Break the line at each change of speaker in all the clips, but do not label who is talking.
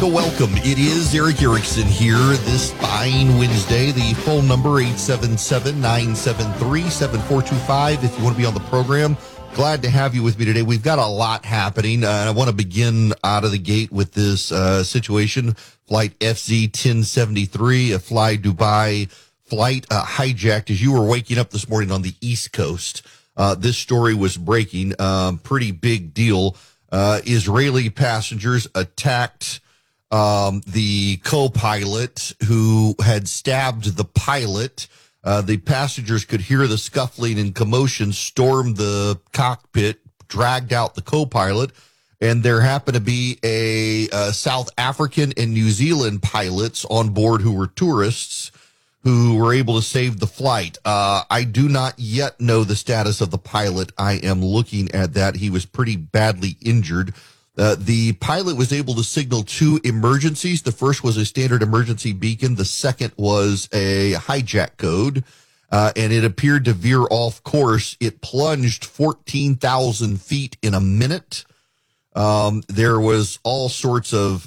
America, welcome. It is Eric Erickson here this fine Wednesday. The phone number, 877-973-7425. If you want to be on the program, glad to have you with me today. We've got a lot happening. I want to begin out of the gate with this situation. Flight FZ-1073, a Fly Dubai flight hijacked as you were waking up this morning on the East Coast. This story was breaking. Pretty big deal. Israeli passengers attacked the co-pilot who had stabbed the pilot. The passengers could hear the scuffling and commotion, stormed the cockpit, dragged out the co-pilot, and there happened to be a South African and New Zealand pilots on board who were tourists who were able to save the flight. I do not yet know the status of the pilot. I am looking at that. He was pretty badly injured. The pilot was able to signal two emergencies. The first was a standard emergency beacon. The second was a hijack code, and it appeared to veer off course. It plunged 14,000 feet in a minute. There was all sorts of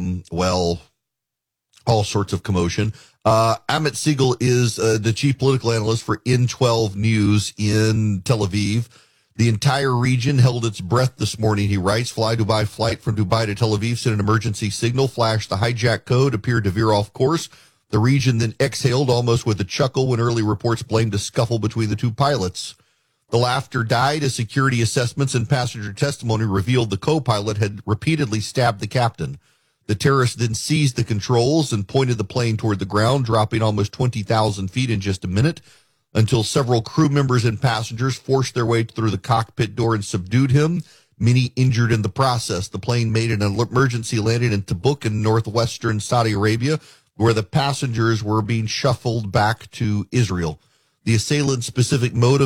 commotion. Amit Siegel is the chief political analyst for N12 News in Tel Aviv. The entire region held its breath this morning, he writes. Fly Dubai flight from Dubai to Tel Aviv sent an emergency signal, flashed the hijack code, appeared to veer off course. The region then exhaled almost with a chuckle when early reports blamed a scuffle between the two pilots. The laughter died as security assessments and passenger testimony revealed the co-pilot had repeatedly stabbed the captain. The terrorists then seized the controls and pointed the plane toward the ground, dropping almost 20,000 feet in just a minute until several crew members and passengers forced their way through the cockpit door and subdued him, many injured in the process. The plane made an emergency landing in Tabuk in northwestern Saudi Arabia, where the passengers were being shuffled back to Israel. The assailant's specific motive